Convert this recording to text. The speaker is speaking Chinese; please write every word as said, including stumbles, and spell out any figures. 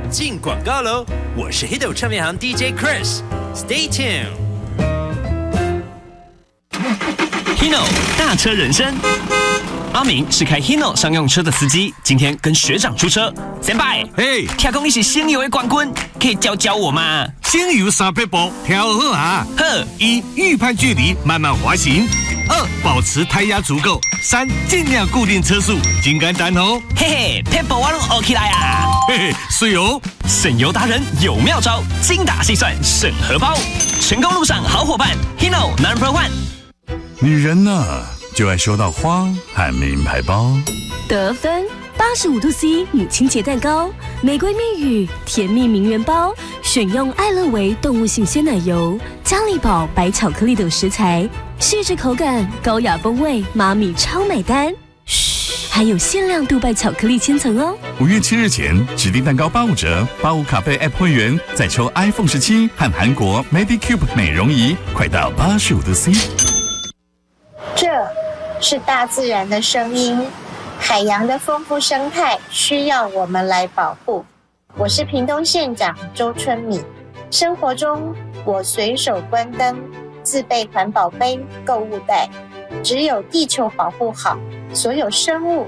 进广告喽！我是 Hito 唱片行 D J Chris，Stay tuned。Hino 大车人生，阿明是开 Hino 商用车的司机，今天跟学长出车。先拜， 嘿， 听讲你是星游的冠军，可以教教我吗？ 星游三撇步，调好啊。 呵， 一预判距离，慢慢滑行；二保持胎压足够；三尽量固定车速，真简单哦。 嘿嘿，撇步我拢学起来啊！ 嘿嘿，水哦， 省油达人有妙招，精打细算省荷包，成功路上好伙伴 ，Hino Number One。 女人呢，就爱收到花和名牌包。 得分八十五度 C 母亲节蛋糕，玫瑰蜜语甜蜜名媛包，选用爱乐维动物性鲜奶油、嘉利宝白巧克力等食材，细致口感，高雅风味，妈咪超买单。嘘，还有限量杜拜巧克力千层哦。 五月七日前指定蛋糕八五折，八五卡费 App 会员再抽 iPhone 十七和韩国 Medicube 美容仪，快到八十五度 C。 这是大自然的声音，海洋的丰富生态需要我们来保护。我是屏东县长周春米。生活中，我随手关灯，自备环保杯、购物袋。只有地球保护好，所有生物